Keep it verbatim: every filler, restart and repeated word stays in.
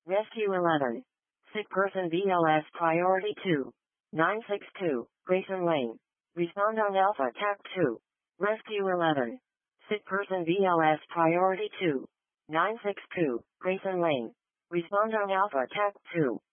Rescue eleven. Sick person B L S priority two. nine six two, Grayson Lane. Respond on Alpha T A C two. Rescue eleven. Sick person B L S priority two. nine six two, Grayson Lane. Respond on Alpha T A C two.